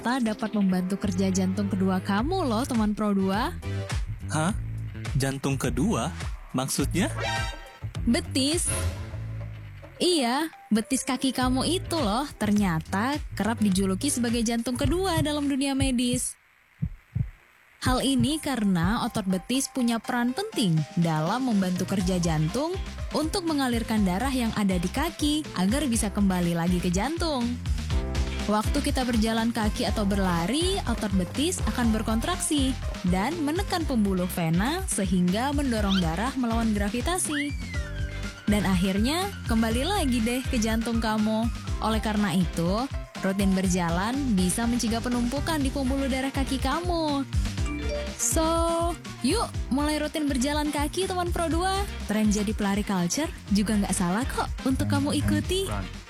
ternyata dapat membantu kerja jantung kedua kamu loh, teman Pro 2. Hah? Jantung kedua? Maksudnya? Betis. Iya, betis kaki kamu itu loh ternyata kerap dijuluki sebagai jantung kedua dalam dunia medis. Hal ini karena otot betis punya peran penting dalam membantu kerja jantung untuk mengalirkan darah yang ada di kaki agar bisa kembali lagi ke jantung. Waktu kita berjalan kaki atau berlari, otot betis akan berkontraksi dan menekan pembuluh vena sehingga mendorong darah melawan gravitasi. Dan akhirnya kembali lagi deh ke jantung kamu. Oleh karena itu, rutin berjalan bisa mencegah penumpukan di pembuluh darah kaki kamu. So, yuk mulai rutin berjalan kaki teman Pro 2. Tren jadi pelari culture juga nggak salah kok untuk kamu ikuti.